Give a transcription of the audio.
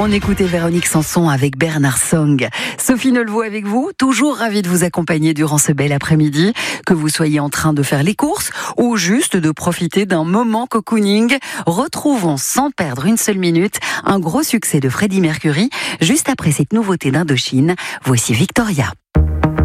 On écoutait Véronique Sanson avec Bernard Song. Sophie Neulevaux avec vous, toujours ravie de vous accompagner durant ce bel après-midi, que vous soyez en train de faire les courses ou juste de profiter d'un moment cocooning. Retrouvons sans perdre une seule minute un gros succès de Freddie Mercury juste après cette nouveauté d'Indochine. Voici Victoria.